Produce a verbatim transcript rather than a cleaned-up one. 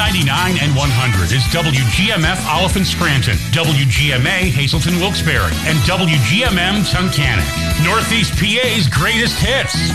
ninety-nine and one hundred is W G M F Oliphant Scranton, W G M A Hazleton Wilkes-Barre, and W G M M Tunkhannock. Northeast P A's greatest hits.